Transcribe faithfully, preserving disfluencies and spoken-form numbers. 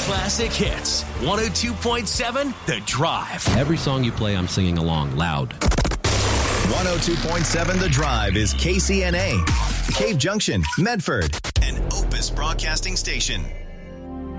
Classic hits. one oh two point seven The Drive. Every song you play, I'm singing along loud. one oh two point seven The Drive is K C N A, Cave Junction, Medford, an Opus Broadcasting Station.